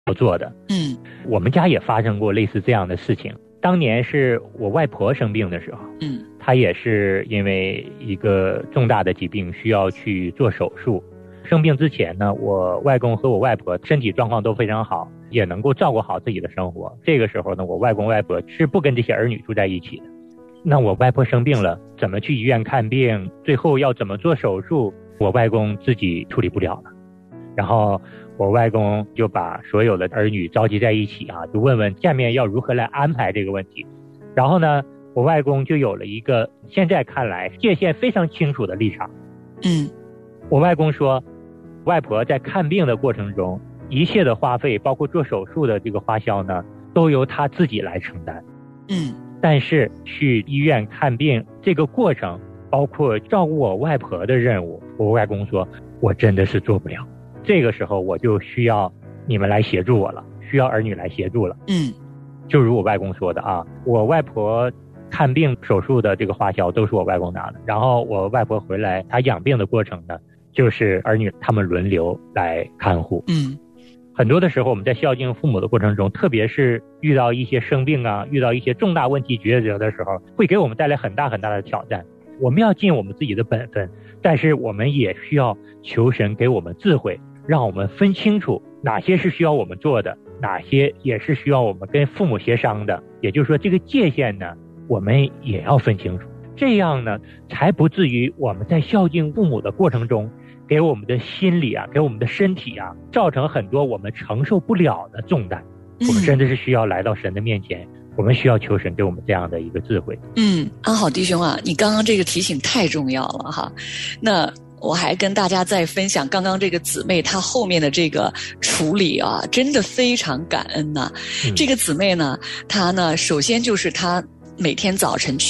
做的。我们家也发生过类似这样的事情。当年是我外婆生病的时候，她也是因为一个重大的疾病需要去做手术。生病之前呢，我外公和我外婆身体状况都非常好，也能够照顾好自己的生活。这个时候呢，我外公外婆是不跟这些儿女住在一起的。那我外婆生病了，怎么去医院看病，最后要怎么做手术，我外公自己处理不了了。然后我外公就把所有的儿女召集在一起就问问下面要如何来安排这个问题。然后呢，我外公就有了一个现在看来界限非常清楚的立场。我外公说，外婆在看病的过程中，一切的花费，包括做手术的这个花销呢，都由他自己来承担。但是去医院看病这个过程，包括照顾我外婆的任务，我外公说，我真的是做不了。这个时候我就需要你们来协助我了，需要儿女来协助了。就如我外公说的我外婆看病手术的这个花销都是我外公拿的，然后我外婆回来她养病的过程呢，就是儿女他们轮流来看护。很多的时候我们在孝敬父母的过程中，特别是遇到一些生病遇到一些重大问题抉择的时候，会给我们带来很大很大的挑战。我们要尽我们自己的本分，但是我们也需要求神给我们智慧，让我们分清楚哪些是需要我们做的，哪些也是需要我们跟父母协商的。也就是说，这个界限呢，我们也要分清楚，这样呢，才不至于我们在孝敬父母的过程中，给我们的心理给我们的身体造成很多我们承受不了的重担。我们真的是需要来到神的面前，我们需要求神给我们这样的一个智慧。 安好弟兄你刚刚这个提醒太重要了哈。那我还跟大家再分享刚刚这个姊妹她后面的这个处理真的非常感恩呐。这个姊妹呢，她呢首先就是她每天早晨